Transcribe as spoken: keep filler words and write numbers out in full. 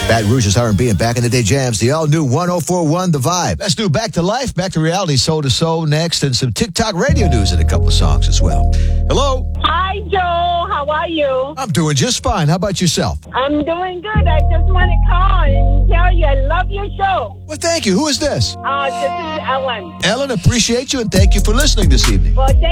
Baton Rouge's R and B and back in the day jams. The all-new one oh four point one The Vibe. Let's do Back to Life, Back to Reality, Soul to Soul next, and some TikTok radio news and a couple of songs as well. Hello. Hi, Joe. How are you? I'm doing just fine. How about yourself? I'm doing good. I just want to call and tell you I love your show. Well, thank you. Who is this? Uh, this is Ellen. Ellen, appreciate you and thank you for listening this evening. Well, thank